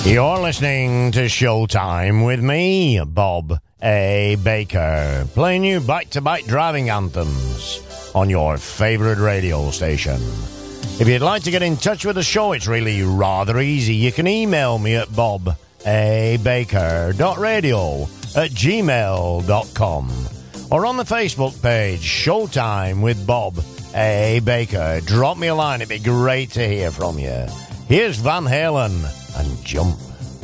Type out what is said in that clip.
You're listening to Showtime with me, Bob A. Baker, playing you back-to-back driving anthems on your favorite radio station. If you'd like to get in touch with the show, it's really rather easy. You can email me at bobabaker.radio@gmail.com or on the Facebook page, Showtime with Bob A. Baker. Drop me a line. It'd be great to hear from you. Here's Van Halen and Jump.